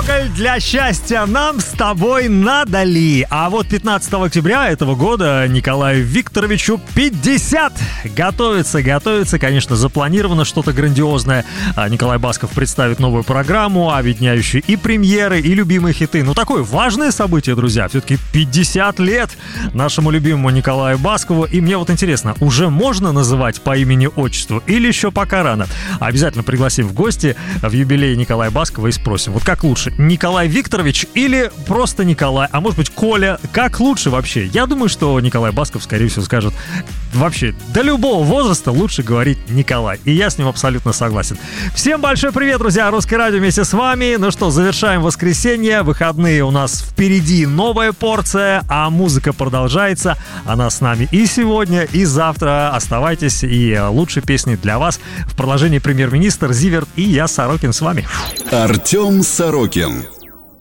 Гоголь для счастья нам с тобой надали. А вот 15 октября этого года Николаю Викторовичу 50. Готовится, конечно, запланировано что-то грандиозное. Николай Басков представит новую программу, объединяющую и премьеры, и любимые хиты. Ну, такое важное событие, друзья. Все-таки 50 лет нашему любимому Николаю Баскову. И мне вот интересно, уже можно называть по имени-отчеству или еще пока рано? Обязательно пригласим в гости в юбилей Николая Баскова и спросим, вот как лучше, Николай Викторович или просто Николай, а может быть Коля, как лучше вообще? Я думаю, что Николай Басков, скорее всего, скажет, вообще, до любого возраста лучше говорить Николай, и я с ним абсолютно согласен. Всем большой привет, друзья, Русское радио вместе с вами. Ну что, завершаем воскресенье, выходные у нас впереди, новая порция, а музыка продолжается, она с нами и сегодня, и завтра. Оставайтесь, и лучшие песни для вас в продолжении премьер-министр Зиверт и я, Сорокин, с вами. Артем Сорокин.